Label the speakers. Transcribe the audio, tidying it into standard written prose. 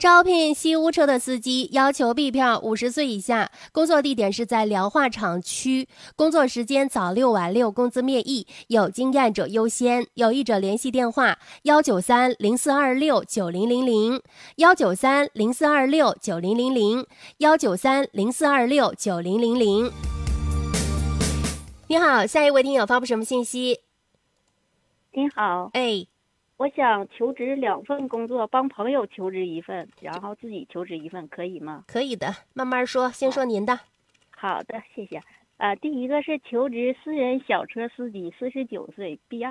Speaker 1: 招聘西屋车的司机，要求 B 票50岁以下，工作地点是在辽化厂区，工作时间早6晚6，工资面议，有经验者优先，有意者联系电话19304269000，19304269000，19304269000。你好，下一位听友发布什么信息？
Speaker 2: 您好，
Speaker 1: 哎，
Speaker 2: 我想求职2份工作，帮朋友求职1份，然后自己求职1份，可以吗？
Speaker 1: 可以的，慢慢说，先说您的。
Speaker 2: 好的，谢谢。第一个是求职私人小车司机，49岁，B2。